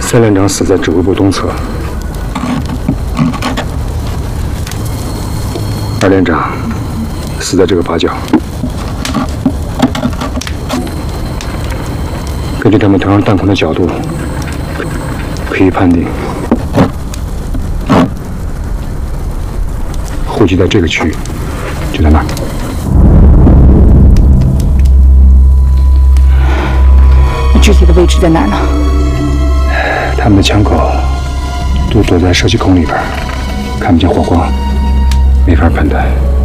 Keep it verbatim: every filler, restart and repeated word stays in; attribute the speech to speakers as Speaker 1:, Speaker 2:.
Speaker 1: 三连长死在指挥部东侧，二连长死在这个八角。根据他们头上弹孔的角度，可以判定户籍在这个区域，就在那儿。
Speaker 2: 你具体的位置在哪儿呢？
Speaker 1: 他们的枪口都躲在射击孔里边，看不见火光，没法判断。